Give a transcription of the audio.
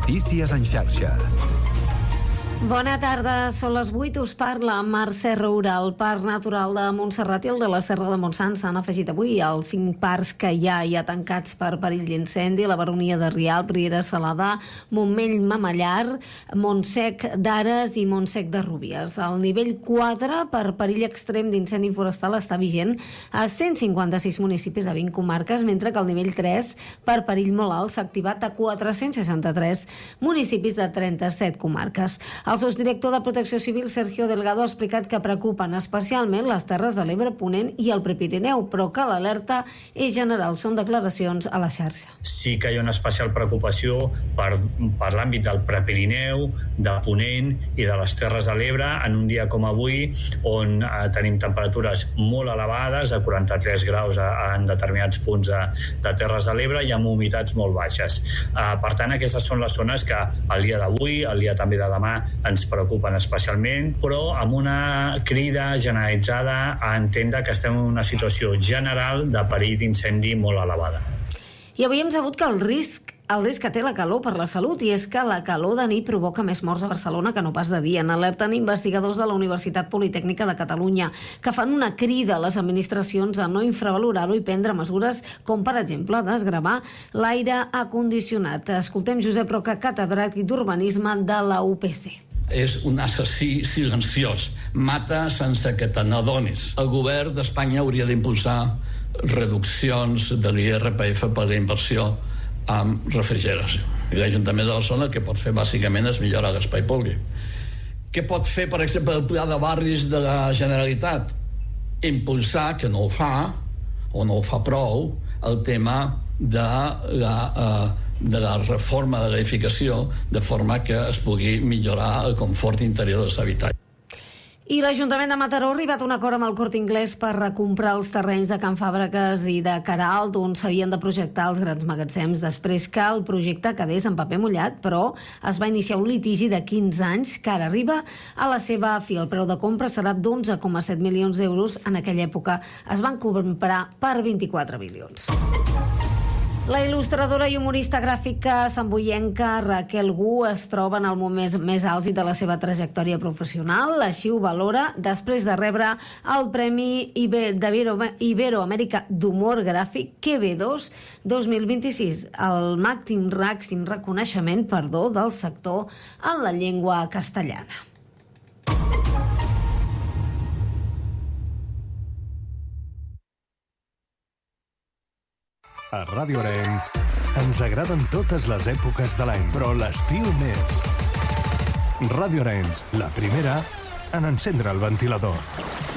Notícies en xarxa. Bona tarda, són les 8, us parla Mercè Roura. El Parc Natural de Montserrat i el de la Serra de Montsant s'han afegit avui als 5 parcs que hi ha tancats per perill d'incendi: la Baronia de Rialb, Riera Salada, Montmell Mamallar, Montsec d'Ares i Montsec de Rúbies. El nivell 4 per perill extrem d'incendi forestal està vigent a 156 municipis de 20 comarques, mentre que el nivell 3 per perill molt alt s'ha activat a 463 municipis de 37 comarques. El sosdirector de Protecció Civil, Sergio Delgado, ha explicat que preocupen especialment les Terres de l'Ebre, Ponent i el Prepirineu, però que l'alerta és general. Són declaracions a la xarxa. Sí que hi ha una especial preocupació per l'àmbit del Prepirineu, de Ponent i de les Terres de l'Ebre en un dia com avui, on tenim temperatures molt elevades, de 43 graus en determinats punts de Terres de l'Ebre, i amb humitats molt baixes. Per tant, aquestes són les zones que el dia d'avui, el dia també de demà, ens preocupen especialment, però amb una crida generalitzada a entendre que estem en una situació general de perill d'incendi molt elevada. I avui hem sabut que el risc que té la calor per la salut, i és que la calor de nit provoca més morts a Barcelona que no pas de dia. N'alerten investigadors de la Universitat Politècnica de Catalunya, que fan una crida a les administracions a no infravalorar-ho i prendre mesures com, per exemple, desgravar l'aire acondicionat. Escoltem Josep Roca, catedràtic d'Urbanisme de la UPC. És un assassí silenciós, mata sense que te n'adonis. El govern d'Espanya hauria d'impulsar reduccions de l'IRPF per la inversió amb refrigeració. L'Ajuntament de Barcelona el que pot fer bàsicament és millorar l'espai públic. Què pot fer, per exemple, el pla de barris de la Generalitat? Impulsar, que no ho fa, o no ho fa prou, el tema de la reforma de l'edificació, de forma que es pugui millorar el confort interior dels habitatges. I l'Ajuntament de Mataró ha arribat a un acord amb el Corte Inglés per recomprar els terrenys de Can Fàbregas i de Queralt, on s'havien de projectar els grans magatzems, després que el projecte quedés en paper mullat, però es va iniciar un litigi de 15 anys que ara arriba a la seva fi. El preu de compra serà d'11,7 milions d'euros. En aquella època es van comprar per 24 milions. La il·lustradora i humorista gràfica samboyenca Raquel Gu es troba en el moment més àlgid de la seva trajectòria professional. Així ho valora després de rebre el Premi Iberoamèrica d'Humor Gràfic QB2 2026, el màxim reconeixement del sector en la llengua castellana. A Ràdio Arenys ens agraden totes les èpoques de l'any, però l'estiu més. Ràdio Arenys, la primera en encendre el ventilador.